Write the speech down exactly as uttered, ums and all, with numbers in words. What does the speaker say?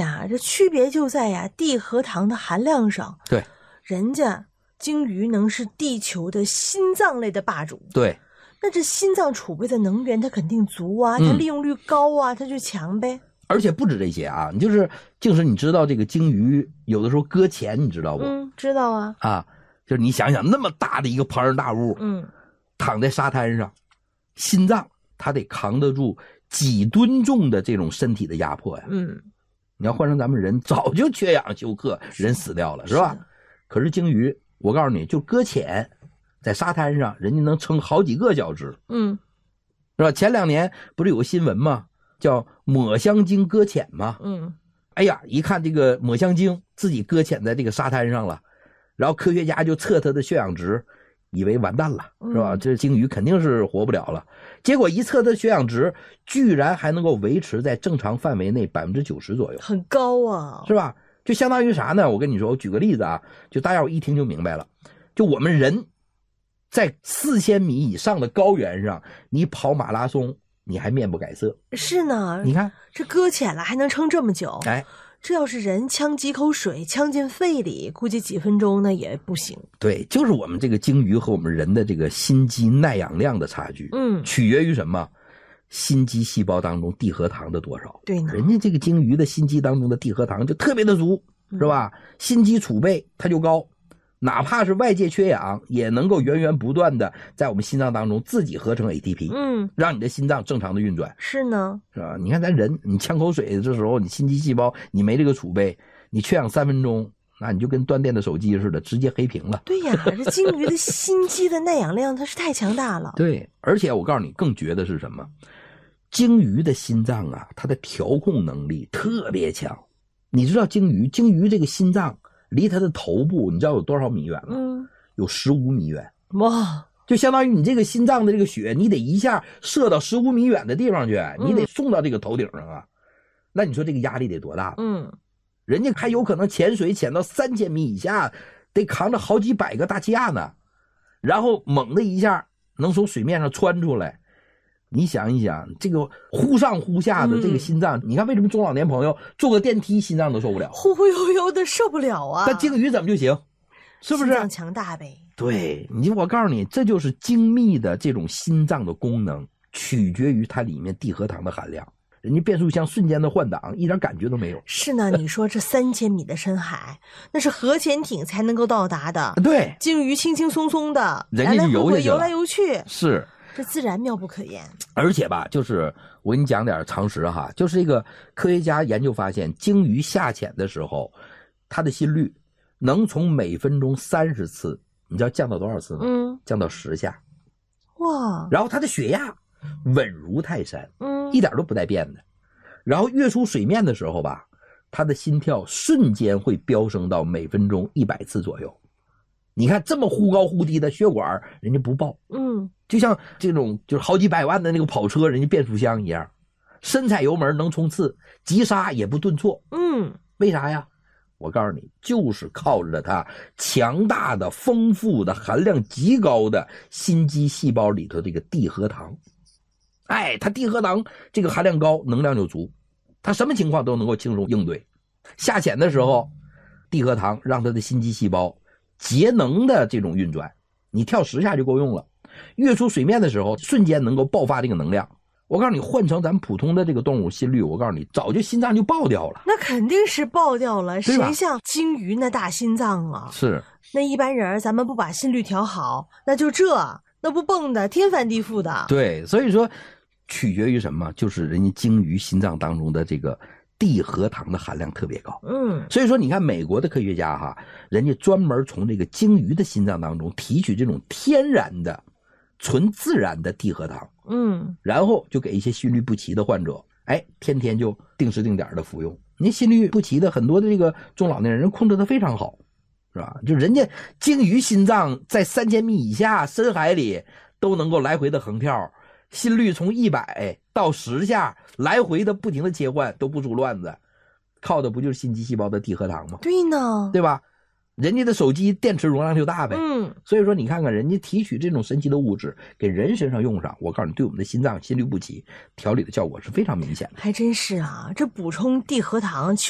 呀，这区别就在呀地核糖的含量上。 对， 人家鲸鱼能是地球的心脏类的霸主。 对， 那这心脏储备的能源它肯定足啊，它利用率高啊，嗯、它就强呗。 而且不止这些啊，你就是就是你知道这个鲸鱼有的时候搁浅，你知道不？ 嗯，知道啊。 啊，就是你想想那么大的一个庞然大物， 嗯， 躺在沙滩上，心脏它得扛得住几吨重的这种身体的压迫呀。 嗯， 你要换成咱们人，早就缺氧休克，人死掉了，是吧？是可是鲸鱼，我告诉你，就搁浅，在沙滩上，人家能撑好几个小时。 嗯， 是吧？前两年不是有个新闻吗？叫抹香鲸搁浅吗？ 嗯， 哎呀，一看这个抹香鲸自己搁浅在这个沙滩上了，然后科学家就测它的血氧值，以为完蛋了，是吧？嗯、这鲸鱼肯定是活不了了。结果一测它的血氧值，居然还能够维持在正常范围内百分之九十左右， 很高啊， 是吧？就相当于啥呢？我跟你说，我举个例子啊，就大家伙一听就明白了。就我们人在四千米以上的高原上，你跑马拉松。你还面不改色？ 是呢， 你看这搁浅了还能撑这么久。 哎， 这要是人呛几口水呛进肺里，估计几分钟那也不行。 对，就是我们这个鲸鱼和我们人的这个心肌耐氧量的差距， 嗯， 取决于什么？心肌细胞当中地核糖的多少？ 对呢， 人家这个鲸鱼的心肌当中的地核糖就特别的足，是吧？嗯、心肌储备它就高。哪怕是外界缺氧，也能够源源不断的在我们心脏当中自己合成 A T P， 嗯， 让你的心脏正常的运转。 是呢， 是吧？你看咱人，你呛口水的时候，你心肌细胞你没这个储备，你缺氧三分钟，那你就跟断电的手机似的，直接黑屏了。 对呀，这鲸鱼的心肌的耐氧量它是太强大了。 对，而且我告诉你，更绝的是什么？鲸鱼的心脏啊，它的调控能力特别强。你知道鲸鱼，鲸鱼这个心脏。离它的头部你知道有多少米远吗？ 嗯， 有十五米远。 哇， 就相当于你这个心脏的这个血，你得一下射到十五米远的地方去，嗯、你得送到这个头顶上啊。那你说这个压力得多大？ 嗯， 人家还有可能潜水潜到三千米以下，得扛着好几百个大气压呢，然后猛的一下能从水面上窜出来。你想一想，这个忽上忽下的这个心脏，嗯、你看为什么中老年朋友坐个电梯心脏都受不了， 忽忽悠悠的受不了啊？ 但鲸鱼怎么就行？是不是？ 心脏强大呗。 对你，我告诉你，这就是精密的这种心脏的功能，取决于它里面地核糖的含量。人家变速箱瞬间的换挡，一点感觉都没有。 是呢，你说这三千米的深海，那是核潜艇才能够到达的。 对， 鲸鱼轻轻松松的， 人家就游下去了， 游来游去。 是。 这自然妙不可言。 而且吧，就是我跟你讲点常识哈，就是这个科学家研究发现，鲸鱼下潜的时候，它的心率能从每分钟三十次，你知道降到多少次吗？ 嗯， 降到十下。 哇！ 然后它的血压稳如泰山， 嗯， 一点都不带变的。然后跃出水面的时候吧，它的心跳瞬间会飙升到每分钟一百次左右。你看这么忽高忽低的血管，人家不爆， 嗯， 就像这种就是好几百万的那个跑车，人家变速箱一样，深踩油门能冲刺，急刹也不顿挫， 嗯， 为啥呀？我告诉你，就是靠着它强大的、丰富的、含量极高的心肌细胞里头这个地核糖。哎，它地核糖这个含量高，能量就足，它什么情况都能够轻松应对。下潜的时候，地核糖让它的心肌细胞节能的这种运转，你跳十下就够用了。跃出水面的时候，瞬间能够爆发这个能量。我告诉你，换成咱们普通的这个动物心率，我告诉你，早就心脏就爆掉了。 那肯定是爆掉了，谁像鲸鱼那大心脏啊？ 是。 那一般人咱们不把心率调好，那就这，那不蹦的天翻地覆的。 对，所以说取决于什么？就是人家鲸鱼心脏当中的这个地核糖的含量特别高。 嗯， 所以说你看美国的科学家哈，人家专门从这个鲸鱼的心脏当中提取这种天然的纯自然的地核糖， 嗯，然后就给一些心律不齐的患者，哎，天天就定时定点的服用。你心律不齐的很多的这个中老年人控制的非常好，是吧？就人家鲸鱼心脏在三千米以下深海里都能够来回的横跳，心率从一百到十下来回的不停的切换，都不出乱子，靠的不就是心肌细胞的地核糖吗？ 对呢， 对吧？人家的手机电池容量就大呗， 嗯， 所以说你看看人家提取这种神奇的物质给人身上用上，我告诉你，对我们的心脏心律不齐调理的效果是非常明显的。 还真是啊，这补充地核糖